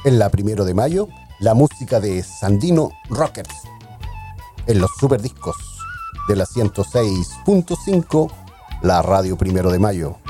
En la Primero de Mayo, la música de Sandino Rockers. En los superdiscos de la 106.5, la Radio Primero de Mayo.